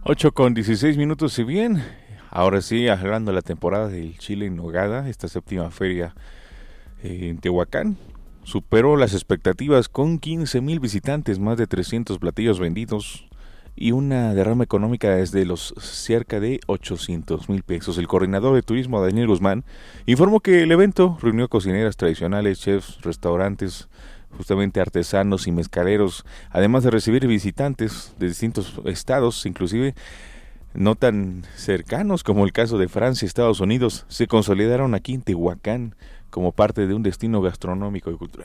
8:16, y bien, ahora sí, hablando de la temporada del chile en nogada, esta séptima feria en Tehuacán superó las expectativas con 15,000 visitantes, más de 300 platillos vendidos y una derrama económica desde los cerca de 800,000 pesos. El coordinador de turismo, Daniel Guzmán, informó que el evento reunió cocineras tradicionales, chefs, restaurantes, justamente artesanos y mezcaleros, además de recibir visitantes de distintos estados, inclusive no tan cercanos como el caso de Francia y Estados Unidos, se consolidaron aquí en Tehuacán como parte de un destino gastronómico y cultural.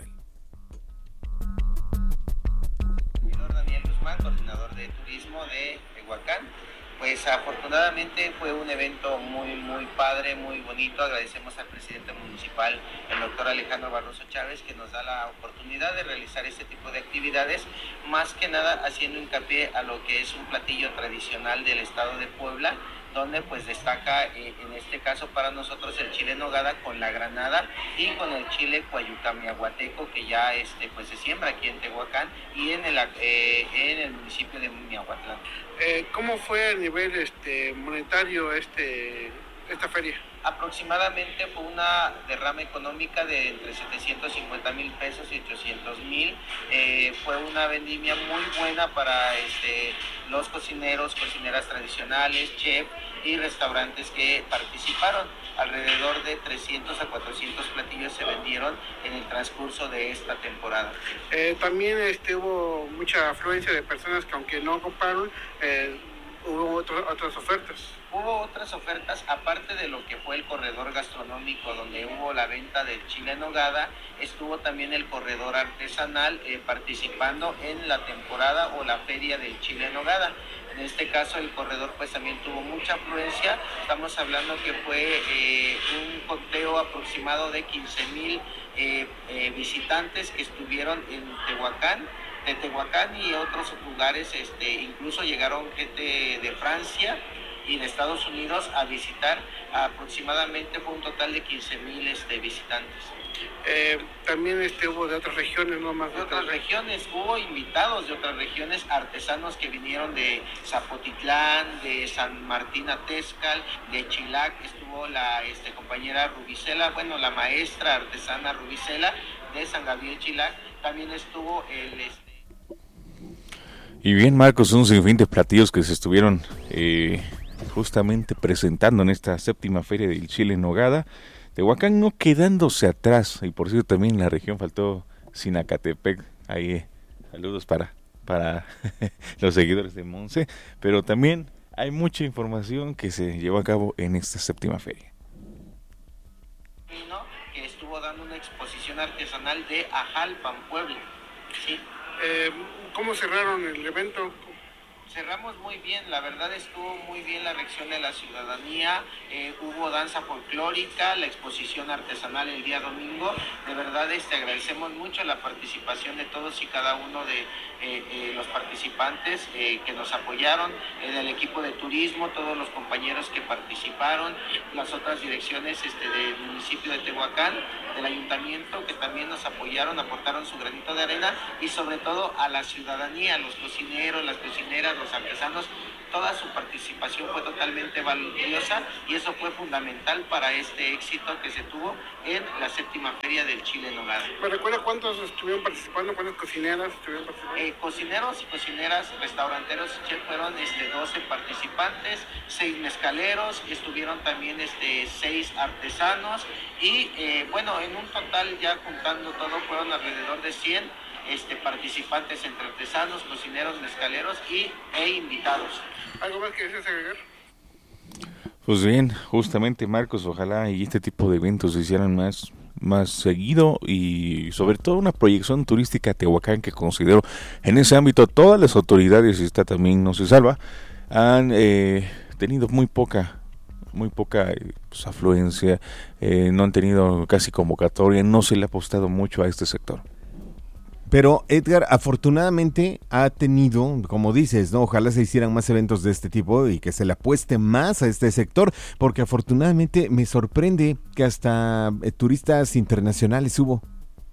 Daniel Guzmán, coordinador de turismo de Tehuacán. Pues afortunadamente fue un evento muy padre, muy bonito. Agradecemos al presidente municipal, el doctor Alejandro Barroso Chávez, que nos da la oportunidad de realizar este tipo de actividades, más que nada haciendo hincapié a lo que es un platillo tradicional del estado de Puebla, donde pues destaca en este caso para nosotros el chile en nogada con la granada y con el chile cuayucamiahuateco, que ya pues se siembra aquí en Tehuacán y en el municipio de Miahuatlán. ¿Cómo fue a nivel monetario esta feria? Aproximadamente fue una derrama económica de entre 750,000 pesos y 800,000. Fue una vendimia muy buena para los cocineros, cocineras tradicionales, chef y restaurantes que participaron. Alrededor de 300 a 400 platillos se vendieron en el transcurso de esta temporada. También hubo mucha afluencia de personas que, aunque no compraron, hubo otras ofertas. Hubo otras ofertas, aparte de lo que fue el corredor gastronómico, donde hubo la venta del chile en nogada, estuvo también el corredor artesanal participando en la temporada o la feria del chile en nogada. En este caso el corredor pues también tuvo mucha afluencia. Estamos hablando que fue un conteo aproximado de 15,000 visitantes que estuvieron en Tehuacán. De Tehuacán y otros lugares, incluso llegaron gente de Francia y de Estados Unidos a visitar. Aproximadamente fue un total de 15,000 visitantes. También hubo de otras regiones, no más de otras regiones, hubo invitados de otras regiones, artesanos que vinieron de Zapotitlán, de San Martín Atezcal, de Chilac. Estuvo la compañera Rubicela, la maestra artesana Rubicela de San Gabriel Chilac. También estuvo Y bien, Marcos, un sinfín de platillos que se estuvieron justamente presentando en esta séptima feria del chile en nogada. Tehuacán no quedándose atrás, y por cierto también en la región faltó Sinacatepec. Ahí saludos para los seguidores de Monse, pero también hay mucha información que se llevó a cabo en esta séptima feria. Que estuvo dando una exposición artesanal de Ajalpan, Puebla. ¿Sí? ¿Cómo cerraron el evento? Cerramos muy bien, la verdad estuvo muy bien la reacción de la ciudadanía. Hubo danza folclórica, la exposición artesanal el día domingo. De verdad agradecemos mucho la participación de todos y cada uno de los participantes que nos apoyaron, del equipo de turismo, todos los compañeros que participaron, las otras direcciones del municipio de Tehuacán, del ayuntamiento, que también nos apoyaron, aportaron su granito de arena, y sobre todo a la ciudadanía, los cocineros, las cocineras, los artesanos. Toda su participación fue totalmente valiosa y eso fue fundamental para este éxito que se tuvo en la séptima feria del chile en nogada. ¿Me recuerda cuántos estuvieron participando? ¿Cuántas cocineras estuvieron participando? Cocineros y cocineras, restauranteros, fueron 12 participantes, 6 mezcaleros, estuvieron también 6 artesanos y en un total, ya juntando todo, fueron alrededor de 100 participantes entre artesanos, cocineros, mezcaleros e invitados. ¿Algo más que deseas agregar? Pues bien, justamente, Marcos, ojalá y este tipo de eventos se hicieran más seguido, y sobre todo una proyección turística a Tehuacán, que considero en ese ámbito todas las autoridades, y esta también no se salva, han tenido muy poca afluencia, no han tenido casi convocatoria, no se le ha apostado mucho a este sector. Pero Edgar, afortunadamente ha tenido, como dices, ¿no? Ojalá se hicieran más eventos de este tipo y que se le apueste más a este sector, porque afortunadamente me sorprende que hasta turistas internacionales hubo.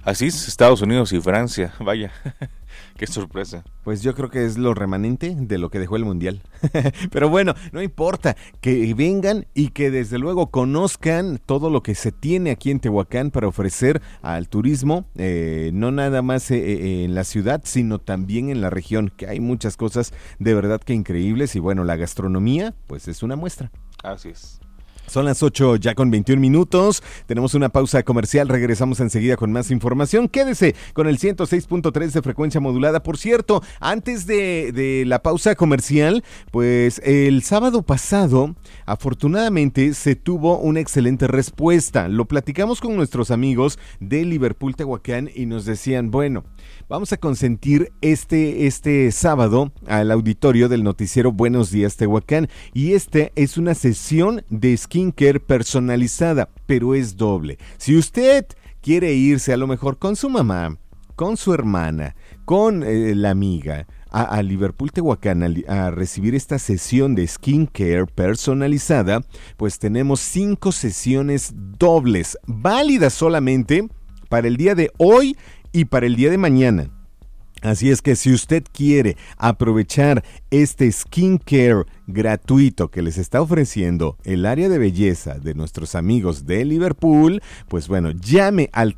Así es, Estados Unidos y Francia, vaya, qué sorpresa. Pues yo creo que es lo remanente de lo que dejó el Mundial. Pero bueno, no importa, que vengan y que desde luego conozcan todo lo que se tiene aquí en Tehuacán para ofrecer al turismo, no nada más en la ciudad, sino también en la región, que hay muchas cosas de verdad que increíbles y bueno, la gastronomía pues es una muestra. Así es. Son las 8 ya con 21 minutos, tenemos una pausa comercial, regresamos enseguida con más información, quédese con el 106.3 de frecuencia modulada. Por cierto, antes de la pausa comercial, pues el sábado pasado, afortunadamente se tuvo una excelente respuesta, lo platicamos con nuestros amigos de Liverpool Tehuacán y nos decían, bueno, vamos a consentir este sábado al auditorio del noticiero Buenos Días Tehuacán y es una sesión de skincare personalizada, pero es doble. Si usted quiere irse a lo mejor con su mamá, con su hermana, con la amiga, a Liverpool Tehuacán a recibir esta sesión de skincare personalizada, pues tenemos 5 sesiones dobles, válidas solamente para el día de hoy y para el día de mañana. Así es que si usted quiere aprovechar este skincare gratuito que les está ofreciendo el área de belleza de nuestros amigos de Liverpool, pues bueno, llame al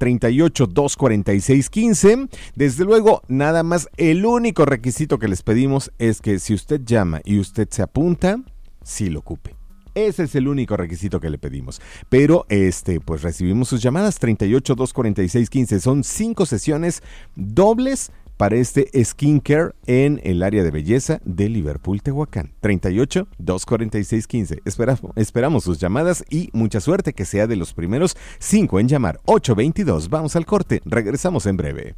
38-246-15. Desde luego, nada más el único requisito que les pedimos es que si usted llama y usted se apunta, sí lo ocupe. Ese es el único requisito que le pedimos. Pero pues recibimos sus llamadas 38-246-15. Son 5 sesiones dobles para este skincare en el área de belleza de Liverpool Tehuacán. 38-246-15. Esperamos sus llamadas y mucha suerte, que sea de los primeros 5 en llamar. 822. Vamos al corte. Regresamos en breve.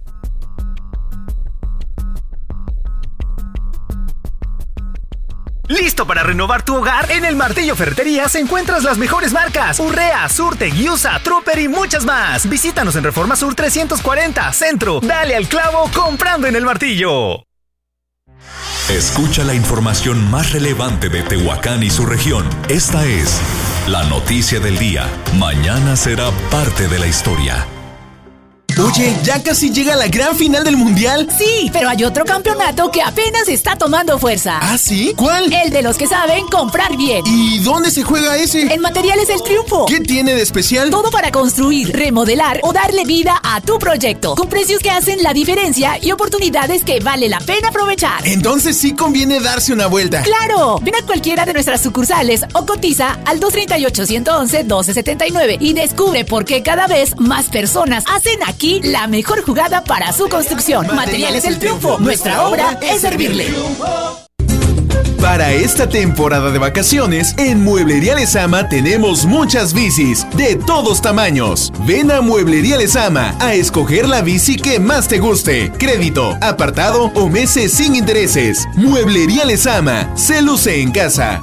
¿Listo para renovar tu hogar? En el Martillo Ferreterías encuentras las mejores marcas: Urrea, Surte, Giusa, Trooper y muchas más. Visítanos en Reforma Sur 340, Centro. Dale al clavo comprando en el Martillo. Escucha la información más relevante de Tehuacán y su región. Esta es la noticia del día. Mañana será parte de la historia. Oye, ¿ya casi llega la gran final del Mundial? Sí, pero hay otro campeonato que apenas está tomando fuerza. ¿Ah, sí? ¿Cuál? El de los que saben comprar bien. ¿Y dónde se juega ese? En Materiales El Triunfo. ¿Qué tiene de especial? Todo para construir, remodelar o darle vida a tu proyecto. Con precios que hacen la diferencia y oportunidades que vale la pena aprovechar. Entonces sí conviene darse una vuelta. ¡Claro! Ven a cualquiera de nuestras sucursales o cotiza al 238-111-1279 y descubre por qué cada vez más personas hacen aquí la mejor jugada para su construcción. Materiales El Triunfo. Nuestra obra es servirle. Para esta temporada de vacaciones, en Mueblería Lezama tenemos muchas bicis de todos tamaños. Ven a Mueblería Lezama a escoger la bici que más te guste. Crédito, apartado o meses sin intereses. Mueblería Lezama. Se luce en casa.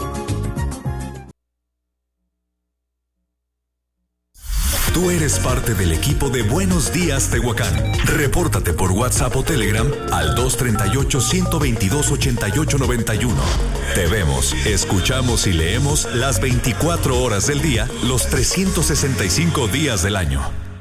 Tú eres parte del equipo de Buenos Días Tehuacán. Repórtate por WhatsApp o Telegram al 238-122-8891. Te vemos, escuchamos y leemos las 24 horas del día, los 365 días del año.